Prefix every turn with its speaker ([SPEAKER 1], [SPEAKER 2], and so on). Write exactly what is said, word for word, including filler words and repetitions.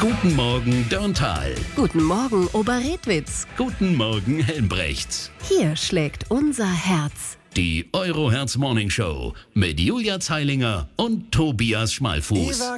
[SPEAKER 1] Guten Morgen Dörntal.
[SPEAKER 2] Guten Morgen, Oberredwitz.
[SPEAKER 1] Guten Morgen Helmbrechts.
[SPEAKER 2] Hier schlägt unser Herz.
[SPEAKER 1] Die Euroherz Morning Show mit Julia Zeilinger und Tobias Schmalfuß.